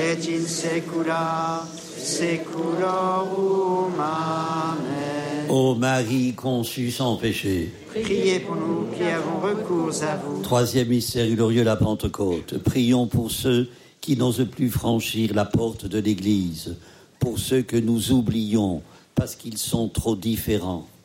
et in saecula saeculorum. Amen. Ô Marie conçue sans péché, Priez pour nous qui avons recours à vous. Troisième mystère glorieux, la Pentecôte. Prions pour ceux qui n'osent plus franchir la porte de l'Église, pour ceux que nous oublions parce qu'ils sont trop différents.